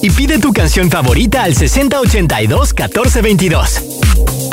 y pide tu canción favorita al 6082 1422.